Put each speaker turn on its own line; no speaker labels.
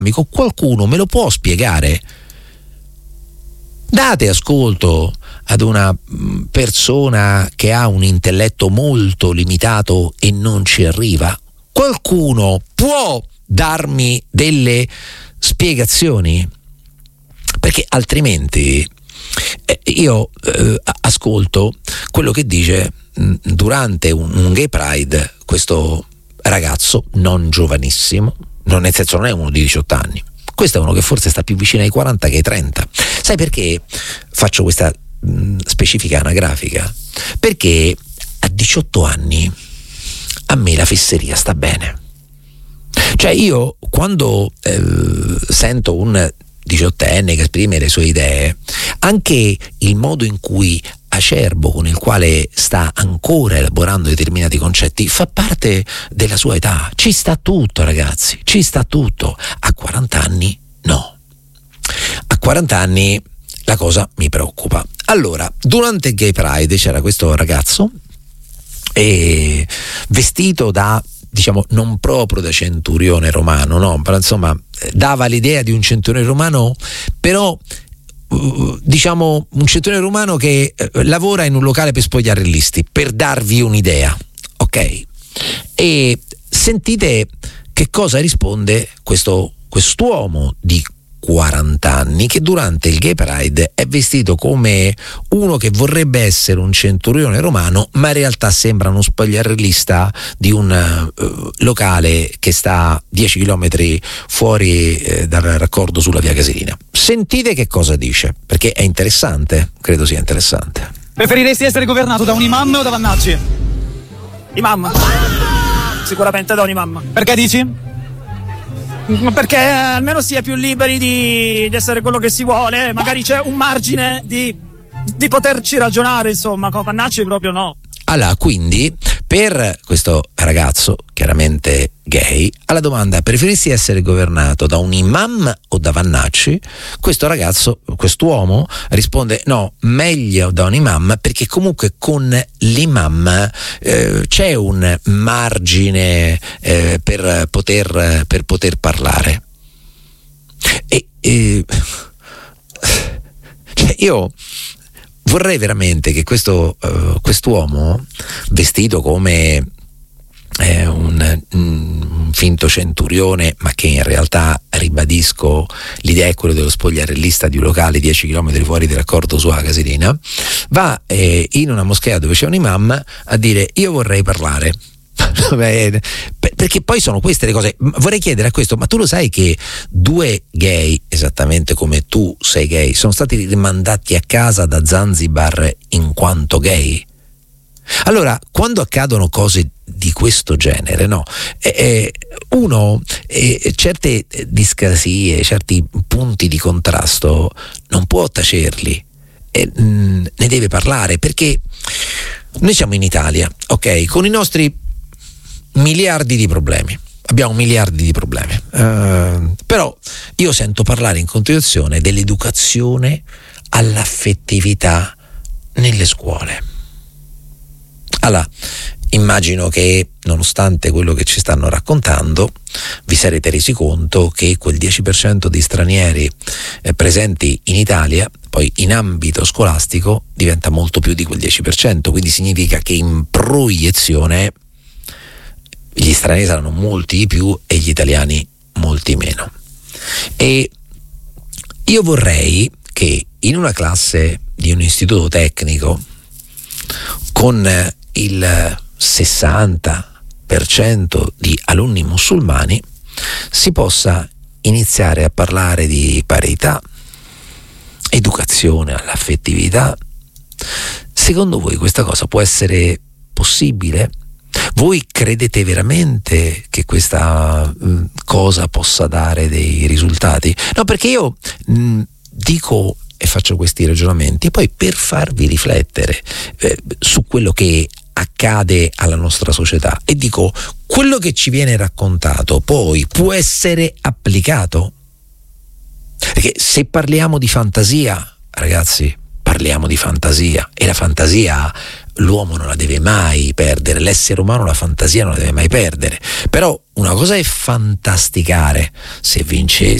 qualcuno me lo può spiegare? Date ascolto ad una persona che ha un intelletto molto limitato e non ci arriva. Qualcuno può darmi delle spiegazioni? Perché altrimenti io ascolto quello che dice durante un gay pride questo ragazzo non giovanissimo, non nel senso non è uno di 18 anni, questo è uno che forse sta più vicino ai 40 che ai 30. Sai perché faccio questa specifica anagrafica? Perché a 18 anni a me la fesseria sta bene. Cioè io quando sento un 18enne che esprime le sue idee, anche il modo in cui acerbo, con il quale sta ancora elaborando determinati concetti, fa parte della sua età. Ci sta tutto, ragazzi, ci sta tutto. A 40 anni no. A 40 anni la cosa mi preoccupa. Allora, durante il Gay Pride c'era questo ragazzo vestito da, diciamo, non proprio da centurione romano, no, però insomma dava l'idea di un centurione romano, però diciamo un centurione romano che lavora in un locale per spogliarellisti, per darvi un'idea, ok? E sentite che cosa risponde quest'uomo di 40 anni che durante il Gay Pride è vestito come uno che vorrebbe essere un centurione romano, ma in realtà sembra uno spogliarellista di un locale che sta 10 chilometri fuori dal raccordo sulla via Casilina. Sentite che cosa dice, perché è interessante, credo sia interessante.
Preferiresti essere governato da un imam o da Vannacci? Imam. Sicuramente da un imam. Perché dici? Perché almeno si è più liberi di essere quello che si vuole, magari c'è un margine di poterci ragionare, insomma, con Vannacci proprio no.
Allora, quindi, per questo ragazzo, chiaramente gay, alla domanda preferisci essere governato da un imam o da Vannacci, questo ragazzo, quest'uomo, risponde no, meglio da un imam, perché comunque con l'imam c'è un margine per poter parlare. Cioè io vorrei veramente che quest'uomo, vestito come un finto centurione, ma che in realtà, ribadisco, l'idea è quella dello spogliarellista di un locale 10 km fuori del raccordo sulla Casilina, va in una moschea dove c'è un imam a dire io vorrei parlare. Perché poi sono queste le cose. Vorrei chiedere a questo: ma tu lo sai che 2 gay, esattamente come tu sei gay, sono stati rimandati a casa da Zanzibar in quanto gay? Allora, quando accadono cose di questo genere, no, certe discrasie, certi punti di contrasto non può tacerli, ne deve parlare, perché noi siamo in Italia, ok, con i nostri miliardi di problemi, abbiamo miliardi di problemi, però io sento parlare in continuazione dell'educazione all'affettività nelle scuole. Allora, immagino che, nonostante quello che ci stanno raccontando, vi sarete resi conto che quel 10% di stranieri presenti in Italia, poi in ambito scolastico, diventa molto più di quel 10%, quindi significa che in proiezione gli stranieri saranno molti di più e gli italiani molti meno. E io vorrei che in una classe di un istituto tecnico con il 60% di alunni musulmani si possa iniziare a parlare di parità, educazione all'affettività. Secondo voi questa cosa può essere possibile? Voi credete veramente che questa cosa possa dare dei risultati? No, perché io dico e faccio questi ragionamenti poi per farvi riflettere su quello che accade alla nostra società, e dico, quello che ci viene raccontato poi può essere applicato? Perché se parliamo di fantasia, ragazzi, parliamo di fantasia, e la fantasia l'uomo non la deve mai perdere, l'essere umano la fantasia non la deve mai perdere. Però una cosa è fantasticare: se vincessi